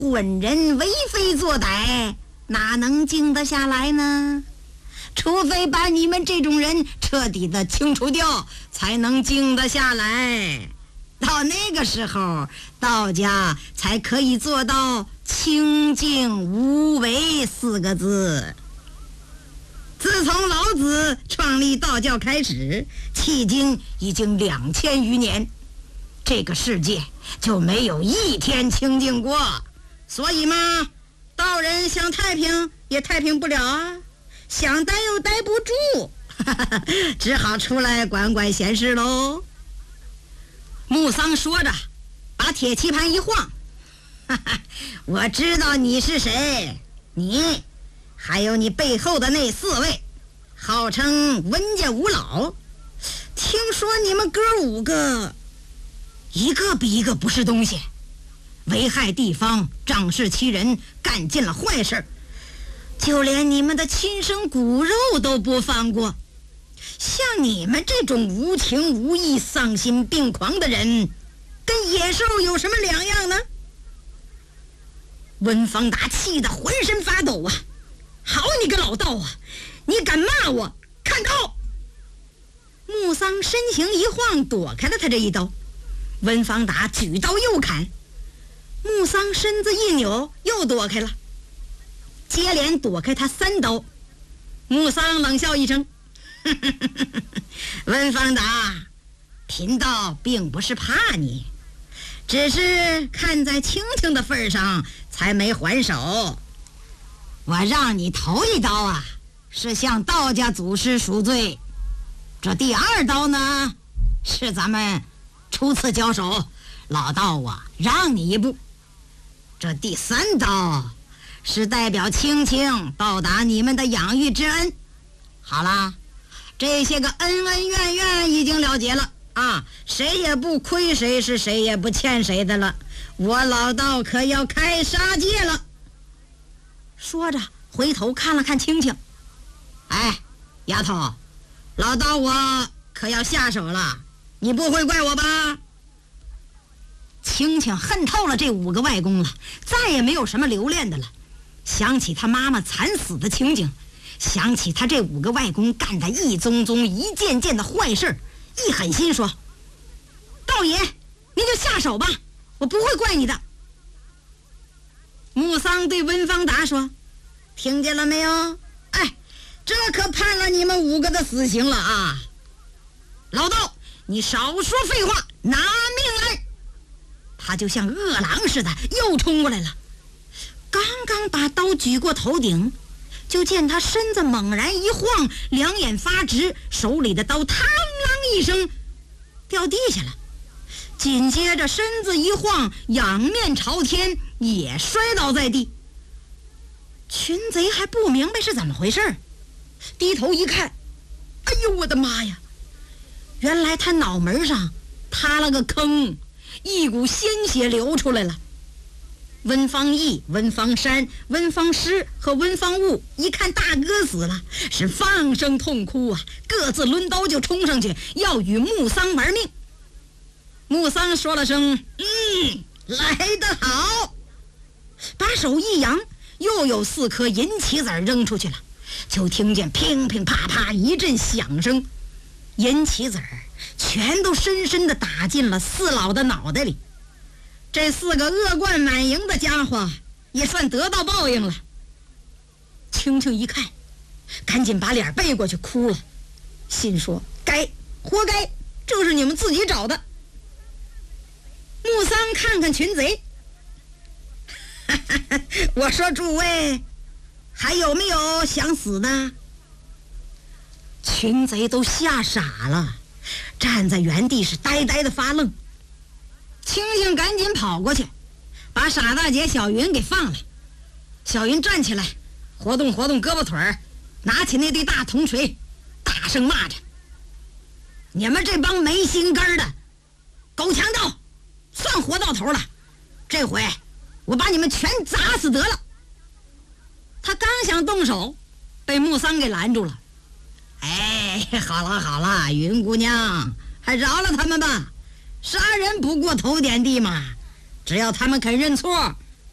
棍人为非作歹，哪能静得下来呢？除非把你们这种人彻底的清除掉，才能静得下来。到那个时候，道家才可以做到清静无为4个字。自从老子创立道教开始，迄今已经2000余年，这个世界就没有一天清静过。所以嘛，道人想太平也太平不了啊，想待又待不住，只好出来管管闲事喽。木桑说着，把铁棋盘一晃，我知道你是谁，你还有你背后的那4位，号称温家五老。听说你们哥5个，一个比一个不是东西，危害地方，仗势欺人，干尽了坏事，就连你们的亲生骨肉都不放过。像你们这种无情无义、丧心病狂的人，跟野兽有什么两样呢？温方达气得浑身发抖啊！好你个老道啊，你敢骂我，看刀！木桑身形一晃，躲开了他这一刀。温方达举刀又砍，木桑身子一扭，又躲开了，接连躲开他3刀。木桑冷笑一声，温方达，贫道并不是怕你，只是看在青青的份上才没还手。我让你头一刀啊，是向道家祖师赎罪，这第2刀呢，是咱们初次交手，老道啊让你一步。这第3刀是代表青青报答你们的养育之恩。好啦，这些个恩恩怨怨已经了结了啊，谁也不亏谁，是谁也不欠谁的了。我老道可要开杀戒了。说着回头看了看青青，哎，丫头，老道我可要下手了，你不会怪我吧？青青恨透了这5个外公了，再也没有什么留恋的了。想起他妈妈惨死的情景，想起他这5个外公干的一宗宗一件件的坏事，一狠心说，道爷您就下手吧，我不会怪你的。木桑对温方达说，听见了没有？哎，这可判了你们5个的死刑了啊！老道你少说废话，拿命来！他就像饿狼似的又冲过来了，刚刚把刀举过头顶，就见他身子猛然一晃，两眼发直，手里的刀嘡啷一声掉地下了，紧接着身子一晃，仰面朝天，也摔倒在地。群贼还不明白是怎么回事，低头一看，哎呦我的妈呀，原来他脑门上塌了个坑，一股鲜血流出来了。温方毅、温方山、温方师和温方悟一看大哥死了，是放声痛哭啊，各自抡刀就冲上去要与木桑玩命。木桑说了声来得好，把手一扬，又有4颗银棋子扔出去了，就听见乒乒啪啪一阵响声，银棋子全都深深地打进了4老的脑袋里。这4个恶贯满盈的家伙也算得到报应了。青青一看，赶紧把脸背过去哭了，心说该，活该，这是你们自己找的。木桑看看群贼，我说诸位还有没有想死的？群贼都吓傻了，站在原地是呆呆的发愣。青青赶紧跑过去，把傻大姐小云给放了。小云站起来，活动活动胳膊腿儿，拿起那对大铜锤，大声骂着：你们这帮没心肝的狗强盗，算活到头了，这回我把你们全砸死得了。他刚想动手，被木桑给拦住了。哎，好了好了，云姑娘，还饶了他们吧，杀人不过头点地嘛，只要他们肯认错，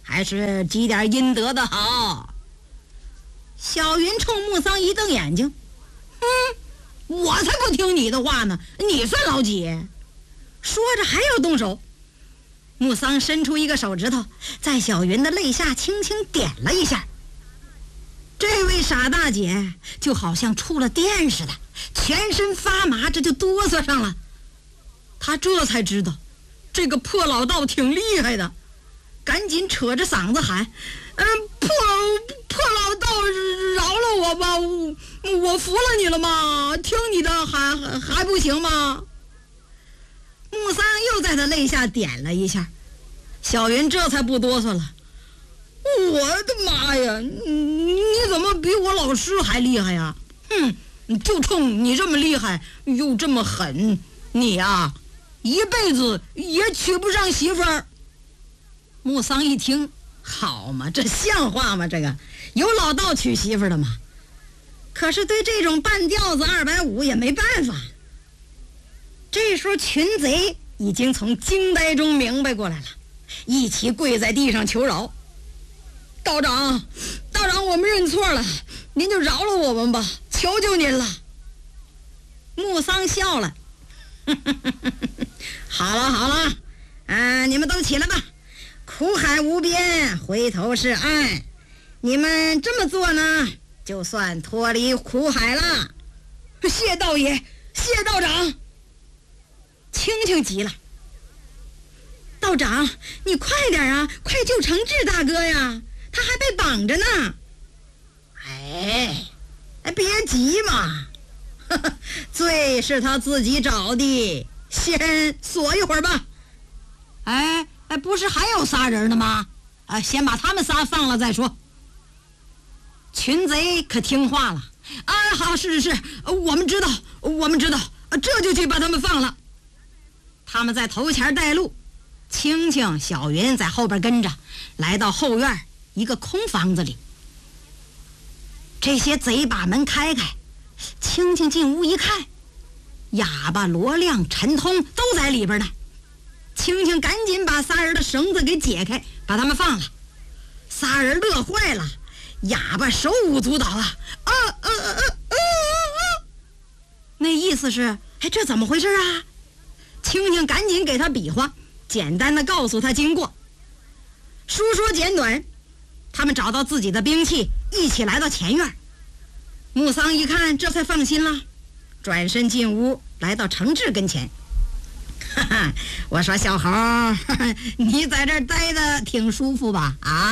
还是积点阴德的好。小云冲木桑一瞪眼睛，我才不听你的话呢，你算老几？说着还要动手。木桑伸出一个手指头，在小云的肋下轻轻点了一下。这位傻大姐就好像触了电似的，全身发麻，这就哆嗦上了。她这才知道这个破老道挺厉害的，赶紧扯着嗓子喊：破老道，饶了我吧，我服了你了吗？听你的还不行吗？木桑又在他肋下点了一下，小云这才不哆嗦了。我的妈呀，你怎么比我老师还厉害呀？就冲你这么厉害又这么狠，你呀，一辈子也娶不上媳妇儿。木桑一听，好嘛，这像话吗？这个有老道娶媳妇儿的吗？可是对这种半吊子250也没办法。这时候群贼已经从惊呆中明白过来了，一起跪在地上求饶。道长，我们认错了，您就饶了我们吧，求求您了。木桑笑了，好了，你们都起来吧。苦海无边，回头是岸。你们这么做呢，就算脱离苦海了。谢道爷，谢道长。青青急了，道长，你快点啊，快救承志大哥呀，他还被绑着呢。别急嘛，罪是他自己找的，先锁一会儿吧。不是还有仨人呢吗？先把他们仨放了再说。群贼可听话了，好，是，我们知道，这就去把他们放了。他们在头前带路，青青、小云在后边跟着，来到后院一个空房子里。这些贼把门开开，青青进屋一看，哑巴、罗亮、陈通都在里边呢。青青赶紧把仨人的绳子给解开，把他们放了。仨人乐坏了，哑巴手舞足蹈啊！那意思是，这怎么回事啊？青青赶紧给他比划，简单的告诉他经过。书说简短，他们找到自己的兵器，一起来到前院。木桑一看，这才放心了，转身进屋，来到承志跟前。我说小猴，你在这儿待的挺舒服吧？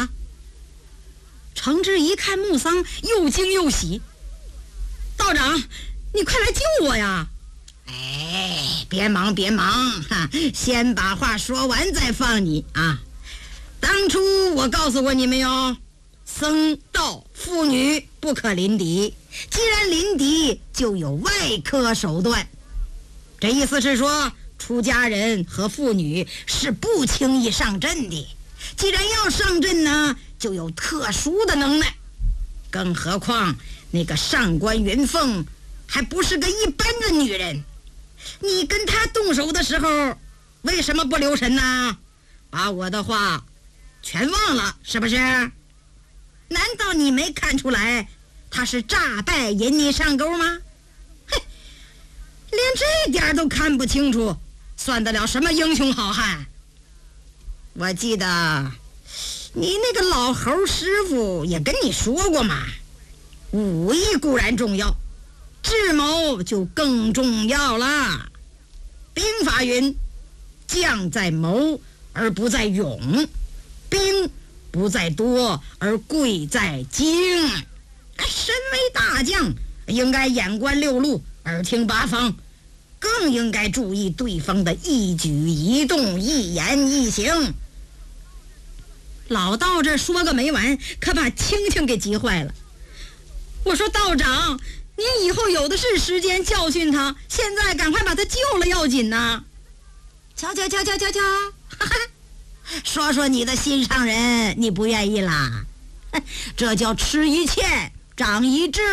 承志一看木桑，又惊又喜。道长，你快来救我呀！别忙，先把话说完再放你啊。当初我告诉过你们哟，僧道妇女不可临敌，既然临敌，就有外科手段。这意思是说，出家人和妇女是不轻易上阵的，既然要上阵呢，就有特殊的能耐。更何况那个上官云凤还不是个一般的女人，你跟她动手的时候为什么不留神呢？把我的话全忘了是不是？难道你没看出来她是诈败引你上钩吗？连这点都看不清楚，算得了什么英雄好汉？我记得你那个老猴师傅也跟你说过嘛，武艺固然重要，智谋就更重要了。兵法云，将在谋而不在勇，兵不在多而贵在精。身为大将，应该眼观六路，耳听八方，更应该注意对方的一举一动，一言一行。老道这说个没完，可把青青给急坏了。我说道长，您以后有的是时间教训他，现在赶快把他救了要紧呐。瞧，说说你的心上人，你不愿意啦？这叫吃一堑长一智。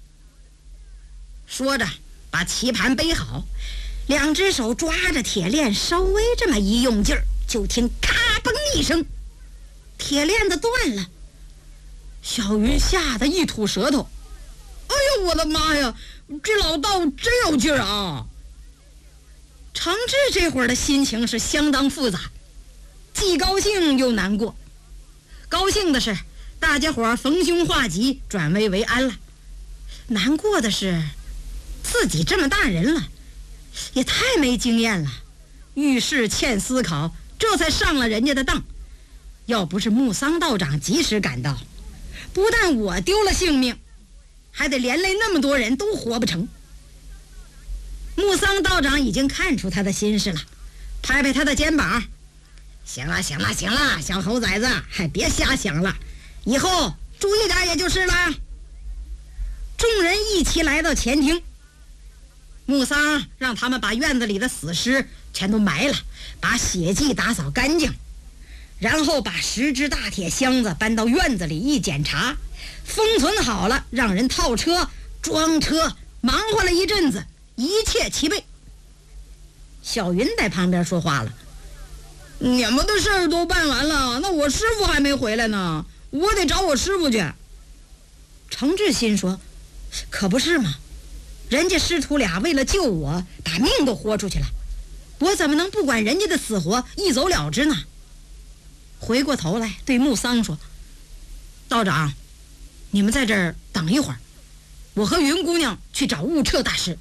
说着把棋盘背好，两只手抓着铁链，稍微这么一用劲儿，就听咔嘣一声， 铁链子断了。小云吓得一吐舌头，哎呦我的妈呀，这老道真有劲儿啊！程志这会儿的心情是相当复杂，既高兴又难过。高兴的是大家伙逢凶化吉，转危为安了。难过的是自己这么大人了，也太没经验了，遇事欠思考，这才上了人家的当。要不是木桑道长及时赶到，不但我丢了性命，还得连累那么多人都活不成。木桑道长已经看出他的心事了，拍拍他的肩膀，行了行了行了，小猴崽子还别瞎想了，以后注意点也就是了。众人一起来到前厅，木桑让他们把院子里的死尸全都埋了，把血迹打扫干净，然后把10只大铁箱子搬到院子里一检查，封存好了，让人套车装车，忙活了一阵子，一切齐备。小云在旁边说话了，你们的事儿都办完了，那我师傅还没回来呢，我得找我师傅去。程志新说，可不是嘛，人家师徒俩为了救我把命都豁出去了，我怎么能不管人家的死活一走了之呢？回过头来对木桑说，道长，你们在这儿等一会儿，我和云姑娘去找悟彻大师。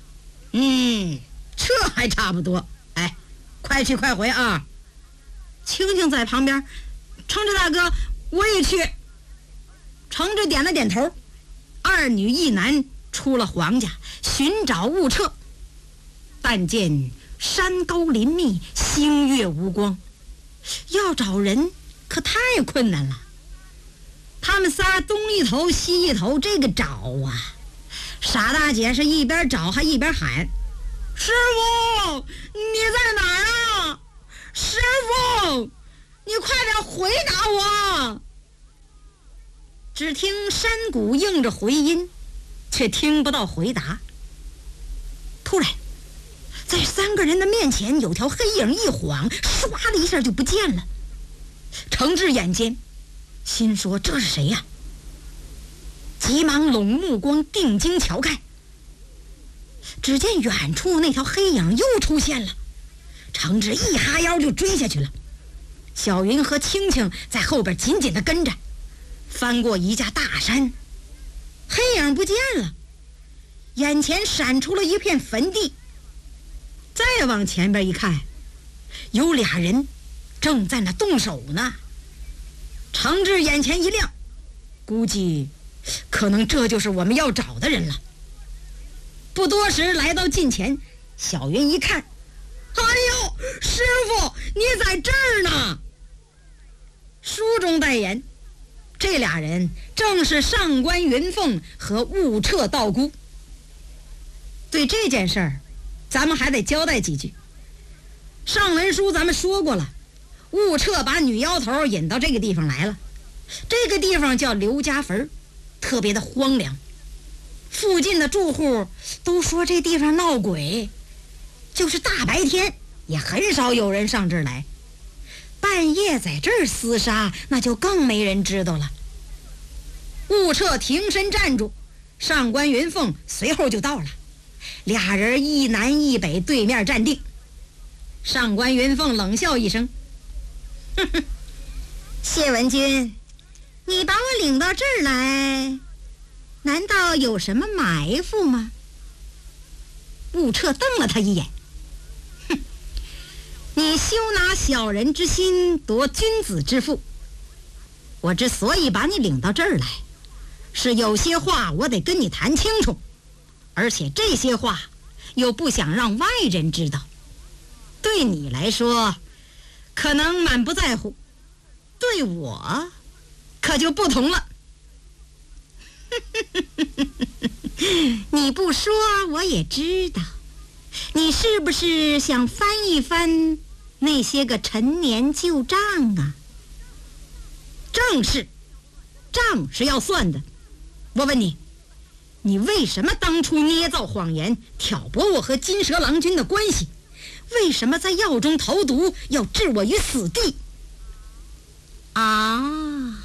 这还差不多，哎，快去快回啊。青青在旁边，程志大哥我也去。程志点了点头，二女一男出了黄家寻找悟彻，但见山高林密，星月无光，要找人可太困难了。他们仨东一头西一头，这个找啊，傻大姐是一边找还一边喊，师傅你在哪儿啊？师傅你快点回答我。只听山谷应着回音，却听不到回答。突然在3个人的面前有条黑影一晃，唰的一下就不见了。程志眼尖，心说这是谁呀？急忙拢目光定睛瞧看，只见远处那条黑影又出现了。程志一哈腰就追下去了，小云和青青在后边紧紧地跟着。翻过一架大山，黑影不见了，眼前闪出了一片坟地。再往前边一看，有俩人正在那动手呢。程志眼前一亮，估计可能这就是我们要找的人了。不多时来到近前，小云一看，哎呦，师傅你在这儿呢。书中代言，这俩人正是上官云凤和悟彻道姑。对这件事儿咱们还得交代几句。上文书咱们说过了，悟彻把女妖头引到这个地方来了。这个地方叫刘家坟，特别的荒凉，附近的住户都说这地方闹鬼，就是大白天也很少有人上这儿来，半夜在这儿厮杀那就更没人知道了。悟彻停身站住，上官云凤随后就到了，俩人一南一北对面站定。上官云凤冷笑一声，哼哼，谢文君，你把我领到这儿来，难道有什么埋伏吗？悟彻瞪了他一眼，哼，你休拿小人之心夺君子之腹。我之所以把你领到这儿来，是有些话我得跟你谈清楚，而且这些话又不想让外人知道。对你来说可能满不在乎，对我可就不同了。你不说我也知道，你是不是想翻一翻那些个陈年旧账啊？正是，账是要算的。我问你，你为什么当初捏造谎言，挑拨我和金蛇郎君的关系？为什么在药中投毒，要置我于死地？ 啊。